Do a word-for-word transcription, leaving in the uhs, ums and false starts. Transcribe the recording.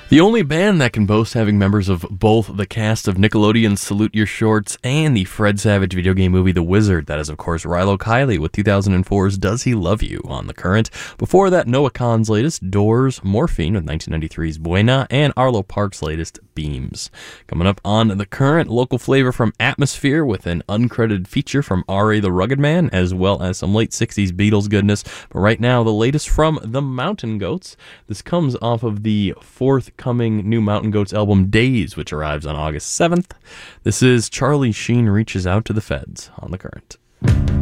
The only band that can boast having members of both the cast of Nickelodeon's Salute Your Shorts and the Fred Savage video game movie The Wizard. That is, of course, Rilo Kiley with two thousand four's Does He Love You on The Current. Before that, Noah Kahan's latest, Doors, Morphine with nineteen ninety-three's Buena, and Arlo Parks' latest, Beams. Coming up on The Current, local flavor from Atmosphere with an uncredited feature from R A the Rugged Man, as well as some late sixties Beatles goodness. But right now, the latest from the Mountain Goats. This comes off of the forthcoming new Mountain Goats album, Days, which arrives on August seventh. This is Charlie Sheen Reaches Out to the Feds on The Current.